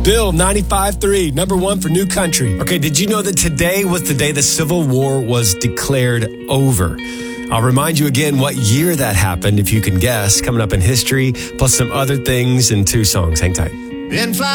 Bill, 95.3, number one for New Country. Okay, did you know that today was the day the Civil War was declared over? I'll remind you again what year that happened, if you can guess, coming up in history, plus some other things and 2 songs. Hang tight.